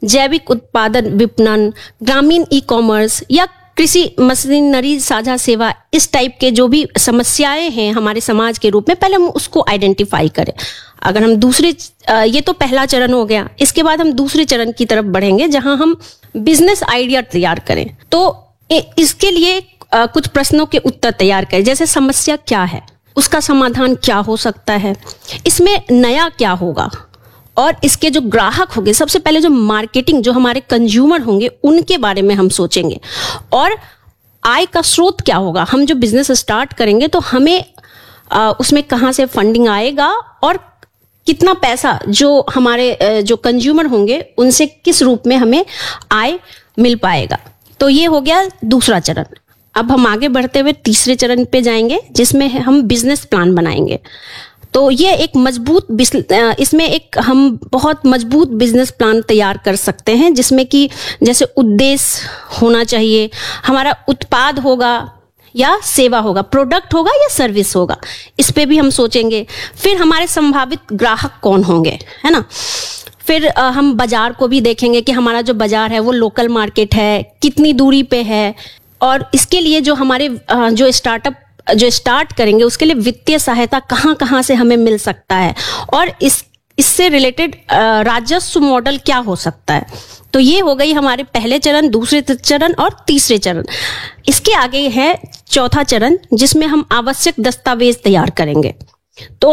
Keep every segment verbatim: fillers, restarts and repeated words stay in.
जैविक उत्पादन विपणन, ग्रामीण ई कॉमर्स या कृषि मशीनरी साझा सेवा, इस टाइप के जो भी समस्याएं हैं हमारे समाज के रूप में, पहले हम उसको आइडेंटिफाई करें। अगर हम दूसरे, ये तो पहला चरण हो गया। इसके बाद हम दूसरे चरण की तरफ बढ़ेंगे जहां हम बिजनेस आइडिया तैयार करें। तो इसके लिए कुछ प्रश्नों के उत्तर तैयार करें, जैसे समस्या क्या है, उसका समाधान क्या हो सकता है, इसमें नया क्या होगा, और इसके जो ग्राहक होंगे, सबसे पहले जो मार्केटिंग, जो हमारे कंज्यूमर होंगे, उनके बारे में हम सोचेंगे। और आय का स्रोत क्या होगा, हम जो बिजनेस स्टार्ट करेंगे तो हमें आ, उसमें कहाँ से फंडिंग आएगा और कितना पैसा जो हमारे जो कंज्यूमर होंगे उनसे किस रूप में हमें आय मिल पाएगा। तो ये हो गया दूसरा चरण। अब हम आगे बढ़ते हुए तीसरे चरण पे जाएंगे, जिसमें हम बिजनेस प्लान बनाएंगे। तो ये एक मजबूत, इसमें एक हम बहुत मजबूत बिजनेस प्लान तैयार कर सकते हैं, जिसमें कि जैसे उद्देश्य होना चाहिए, हमारा उत्पाद होगा या सेवा होगा, प्रोडक्ट होगा या सर्विस होगा, इस पे भी हम सोचेंगे। फिर हमारे संभावित ग्राहक कौन होंगे, है ना। फिर आ, हम बाजार को भी देखेंगे कि हमारा जो बाजार है वो लोकल मार्केट है, कितनी दूरी पे है, और इसके लिए जो हमारे आ, जो स्टार्टअप जो स्टार्ट करेंगे उसके लिए वित्तीय सहायता कहाँ कहाँ से हमें मिल सकता है, और इस इससे रिलेटेड राजस्व मॉडल क्या हो सकता है। तो ये हो गई हमारे पहले चरण, दूसरे चरण और तीसरे चरण। इसके आगे है चौथा चरण, जिसमें हम आवश्यक दस्तावेज तैयार करेंगे। तो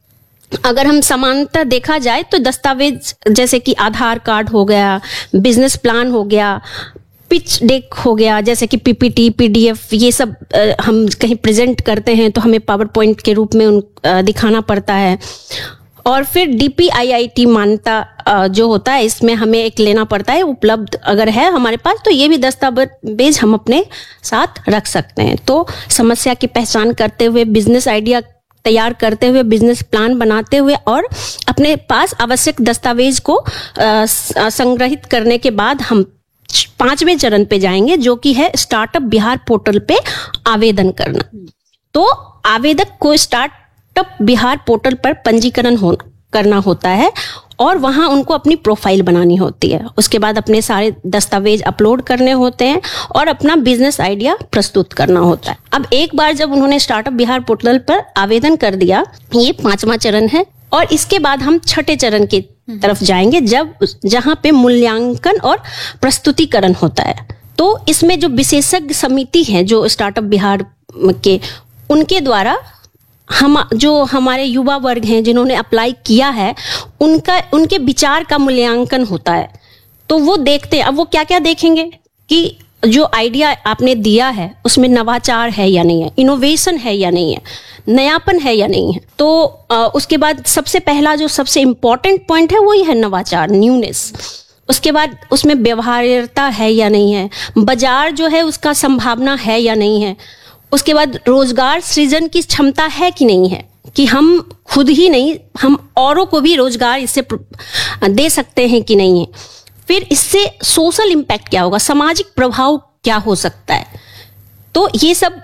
अगर हम समानता देखा जाए तो दस्तावेज जैसे कि आधार कार्ड हो गया, बिजनेस प्लान हो गया, पिच डेक हो गया, जैसे कि पीपीटी, पीडीएफ, ये सब आ, हम कहीं प्रेजेंट करते हैं तो हमें पावर पॉइंट के रूप में उन आ, दिखाना पड़ता है। और फिर डीपीआईआईटी मान्यता जो होता है, इसमें हमें एक लेना पड़ता है, उपलब्ध अगर है हमारे पास तो ये भी दस्तावेज हम अपने साथ रख सकते हैं। तो समस्या की पहचान करते हुए, बिजनेस आइडिया तैयार करते हुए, बिजनेस प्लान बनाते हुए और अपने पास आवश्यक दस्तावेज को आ, संग्रहित करने के बाद हम पांचवें चरण पे जाएंगे, जो कि है स्टार्टअप बिहार पोर्टल पे आवेदन करना। तो आवेदक को स्टार्टअप बिहार पोर्टल पर पंजीकरण हो करना होता है और वहां उनको अपनी प्रोफाइल बनानी होती है। उसके बाद अपने सारे दस्तावेज अपलोड करने होते हैं और अपना बिजनेस आइडिया प्रस्तुत करना होता है। अब एक बार जब उन्होंने स्टार्टअप बिहार पोर्टल पर आवेदन कर दिया, ये पांचवा चरण है, और इसके बाद हम छठे चरण की तरफ जाएंगे, जब जहां पे मूल्यांकन और प्रस्तुतिकरण होता है। तो इसमें जो विशेषज्ञ समिति है जो स्टार्टअप बिहार के, उनके द्वारा हम जो हमारे युवा वर्ग हैं जिन्होंने अप्लाई किया है, उनका उनके विचार का मूल्यांकन होता है। तो वो देखते हैं, अब वो क्या क्या देखेंगे कि जो आइडिया आपने दिया है उसमें नवाचार है या नहीं है, इनोवेशन है या नहीं है, नयापन है या नहीं है। तो आ, उसके बाद सबसे पहला जो सबसे इम्पोर्टेंट पॉइंट है वही है नवाचार, न्यूनेस। उसके बाद उसमें व्यवहार्यता है या नहीं है, बाजार जो है उसका संभावना है या नहीं है। उसके बाद रोजगार सृजन की क्षमता है कि नहीं है, कि हम खुद ही नहीं, हम औरों को भी रोजगार इससे दे सकते हैं कि नहीं है। फिर इससे सोशल इम्पैक्ट क्या होगा, सामाजिक प्रभाव क्या हो सकता है। तो ये सब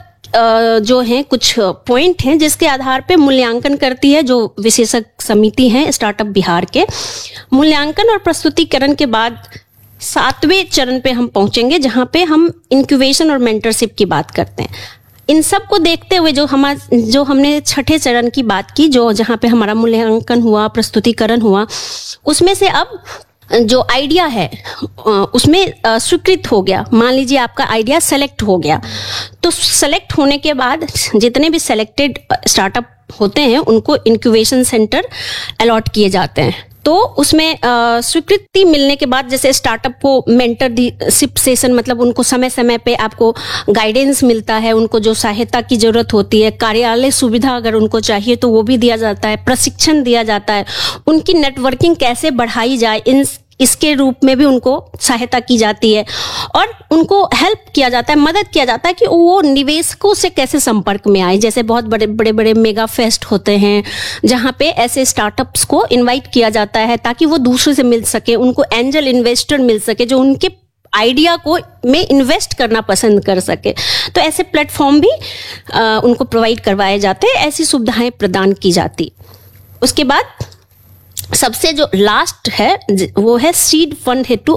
जो हैं कुछ पॉइंट हैं जिसके आधार पे मूल्यांकन करती है जो विशेषज्ञ समिति है स्टार्टअप बिहार के। मूल्यांकन और प्रस्तुतिकरण के बाद सातवें चरण पे हम पहुंचेंगे, जहां पे हम इंक्यूबेशन और मेंटरशिप की बात करते हैं। इन सब को देखते हुए जो हम जो हमने छठे चरण की बात की, जो जहां पे हमारा मूल्यांकन हुआ, प्रस्तुतिकरण हुआ, उसमें से अब जो आइडिया है उसमें स्वीकृत हो गया। मान लीजिए आपका आइडिया सेलेक्ट हो गया, तो सेलेक्ट होने के बाद जितने भी सेलेक्टेड स्टार्टअप होते हैं उनको इंक्यूबेशन सेंटर अलॉट किए जाते हैं। तो उसमें स्वीकृति मिलने के बाद जैसे स्टार्टअप को मेंटरशिप सेशन, मतलब उनको समय समय पे आपको गाइडेंस मिलता है, उनको जो सहायता की जरूरत होती है, कार्यालय सुविधा अगर उनको चाहिए तो वो भी दिया जाता है, प्रशिक्षण दिया जाता है, उनकी नेटवर्किंग कैसे बढ़ाई जाए इन इसके रूप में भी उनको सहायता की जाती है, और उनको हेल्प किया जाता है, मदद किया जाता है कि वो निवेशकों से कैसे संपर्क में आए। जैसे बहुत बड़े बड़े बड़े मेगा फेस्ट होते हैं जहां पे ऐसे स्टार्टअप्स को इनवाइट किया जाता है ताकि वो दूसरे से मिल सके, उनको एंजल इन्वेस्टर मिल सके जो उनके आइडिया को में इन्वेस्ट करना पसंद कर सके। तो ऐसे प्लेटफॉर्म भी आ, उनको प्रोवाइड करवाए जाते हैं, ऐसी सुविधाएं प्रदान की जाती। उसके बाद सबसे जो लास्ट है वो है सीड फंड हेतु